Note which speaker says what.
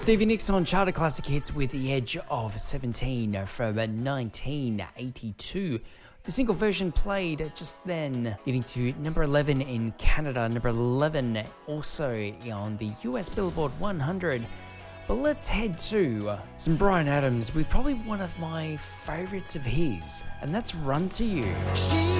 Speaker 1: Stevie Nicks on Charter Classic Hits with The Edge of 17 from 1982. The single version played just then, getting to number 11 in Canada, number 11 also on the US Billboard 100. But let's head to some Bryan Adams with probably one of my favorites of his, and that's Run to You.